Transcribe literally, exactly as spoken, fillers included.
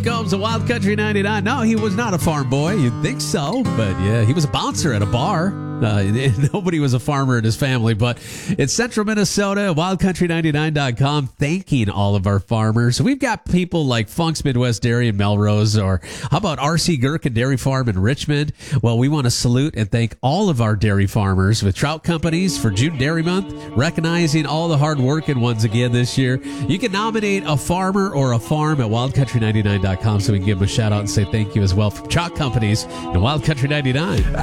Combs of Wild Country ninety-nine. No, he was not a farm boy. You'd think so, but yeah, he was a bouncer at a bar. Uh, nobody was a farmer in his family, but it's Central Minnesota, wild country ninety-nine dot com, thanking all of our farmers. We've got people like Funk's Midwest Dairy in Melrose, or how about R C Gherkin Dairy Farm in Richmond? Well, we want to salute and thank all of our dairy farmers with trout companies for June Dairy Month, recognizing all the hard-working ones again this year. You can nominate a farmer or a farm at wild country ninety-nine dot com so we can give them a shout-out and say thank you as well from trout companies and Wild Country ninety-nine.